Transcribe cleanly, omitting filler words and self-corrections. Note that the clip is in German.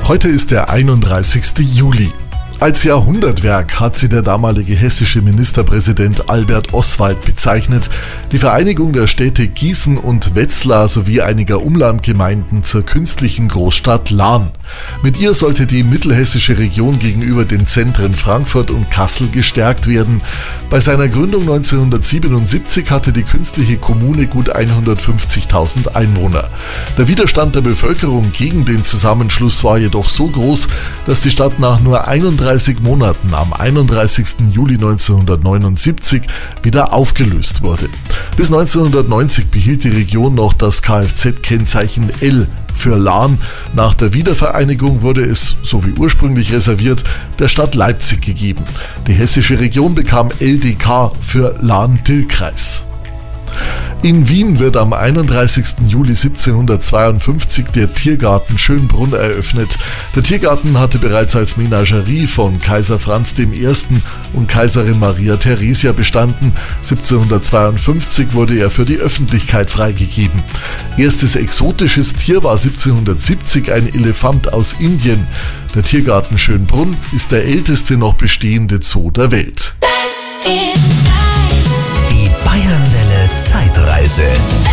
Heute ist der 31. Juli. Als Jahrhundertwerk hat sie der damalige hessische Ministerpräsident Albert Oswald bezeichnet, die Vereinigung der Städte Gießen und Wetzlar sowie einiger Umlandgemeinden zur künstlichen Großstadt Lahn. Mit ihr sollte die mittelhessische Region gegenüber den Zentren Frankfurt und Kassel gestärkt werden. Bei seiner Gründung 1977 hatte die künstliche Kommune gut 150.000 Einwohner. Der Widerstand der Bevölkerung gegen den Zusammenschluss war jedoch so groß, dass die Stadt nach nur 31 Monaten am 31. Juli 1979 wieder aufgelöst wurde. Bis 1990 behielt die Region noch das Kfz-Kennzeichen L für Lahn. Nach der Wiedervereinigung wurde es, so wie ursprünglich reserviert, der Stadt Leipzig gegeben. Die hessische Region bekam LDK für Lahn-Dill-Kreis. In Wien wird am 31. Juli 1752 der Tiergarten Schönbrunn eröffnet. Der Tiergarten hatte bereits als Menagerie von Kaiser Franz I. und Kaiserin Maria Theresia bestanden. 1752 wurde er für die Öffentlichkeit freigegeben. Erstes exotisches Tier war 1770 ein Elefant aus Indien. Der Tiergarten Schönbrunn ist der älteste noch bestehende Zoo der Welt. Die Bayernwelle Zeitreise.